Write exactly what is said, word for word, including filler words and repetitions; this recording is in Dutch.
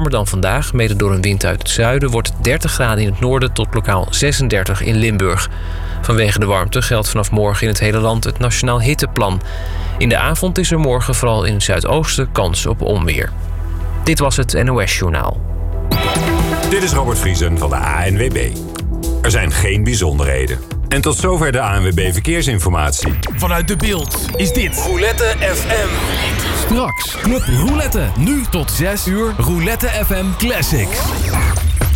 warmer dan vandaag. Mede door een wind uit het zuiden wordt het dertig graden in het noorden tot lokaal zesendertig in Limburg. Vanwege de warmte geldt vanaf morgen in het hele land het Nationaal Hitteplan. In de avond is er morgen vooral in het zuidoosten kans op onweer. Dit was het N O S-journaal. Dit is Robert Vriesen van de A N W B. Er zijn geen bijzonderheden. En tot zover de A N W B Verkeersinformatie. Vanuit de Beeld is dit Roulette F M. Straks Club Roulette. Nu tot zes uur Roulette F M Classics.